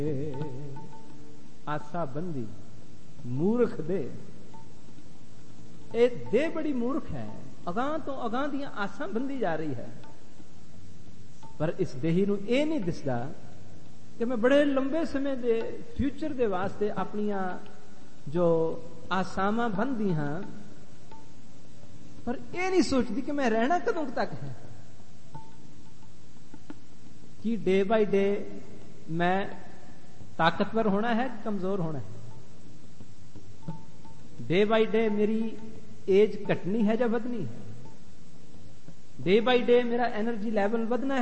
ਆਸਾ ਬੰਦੀ ਮੂਰਖ ਦੇ। ਇਹ ਦੇ ਬੜੀ ਮੂਰਖ ਹੈ, ਅਗਾਂਹ ਤੋਂ ਅਗਾਂਹ ਦੀਆਂ ਆਸਾਂ ਬੰਦੀ ਜਾ ਰਹੀ ਹੈ। ਪਰ ਇਸ ਦੇਹੀ ਨੂੰ ਇਹ ਨਹੀਂ ਦਿਸਦਾ ਕਿ ਮੈਂ ਬੜੇ ਲੰਬੇ ਸਮੇਂ ਦੇ ਫਿਊਚਰ ਦੇ ਵਾਸਤੇ ਆਪਣੀਆਂ ਜੋ ਆਸਾਵਾਂ ਬੰਨਦੀ ਹਾਂ, ਪਰ ਇਹ ਨਹੀਂ ਸੋਚਦੀ ਕਿ ਮੈਂ ਰਹਿਣਾ ਕਦੋਂ ਤੱਕ ਹੈ। ਕਿ ਡੇ ਬਾਈ ਡੇ ਮੈਂ ਤਾਕਤਵਰ ਹੋਣਾ ਹੈ, ਕਮਜ਼ੋਰ ਹੋਣਾ ਹੈ। ਡੇ ਬਾਈ ਡੇ ਮੇਰੀ एज घटनी है या ਵਧਣੀ है। डे बाई डे मेरा एनर्जी लेवल ਵਧਣਾ है